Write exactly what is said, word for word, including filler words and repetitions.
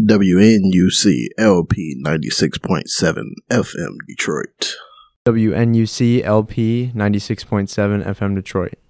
W N U C L P ninety-six point seven F M Detroit. W N U C L P ninety-six point seven F M Detroit.